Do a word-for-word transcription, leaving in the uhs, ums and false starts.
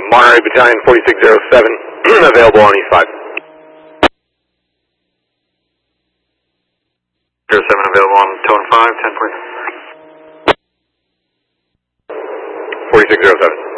Monterey Battalion forty-six oh seven, available on East five. zero seven available on Tone five, ten point. forty-six oh seven.